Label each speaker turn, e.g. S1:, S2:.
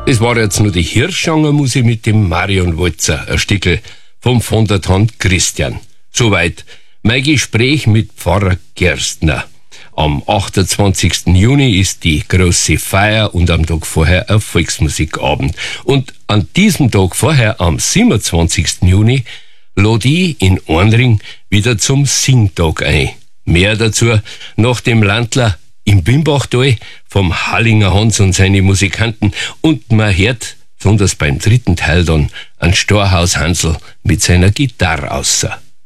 S1: Das war jetzt nur die Hirschangermusik mit dem Marion Walzer, ein Stickel vom von der Tant Christian. Soweit mein Gespräch mit Pfarrer Gerstner. Am 28. Juni ist die große Feier und am Tag vorher ein Volksmusikabend. Und an diesem Tag vorher, am 27. Juni, lade ich in Ornring wieder zum Singtag ein. Mehr dazu nach dem Landler im Bimbachtal vom Hallinger Hans und seine Musikanten. Und man hört, besonders beim dritten Teil dann, an Storhaus Hansl mit seiner Gitarre außer.